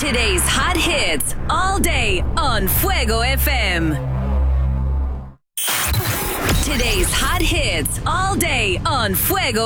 Today's hot hits all day on Fuego FM. Today's hot hits all day on Fuego